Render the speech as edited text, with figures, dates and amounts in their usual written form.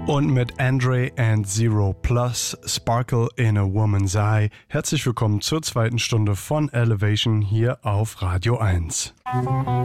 Und mit Andre and Zero Plus, Sparkle in a Woman's Eye. Herzlich willkommen zur zweiten Stunde von Elevation hier auf Radio 1.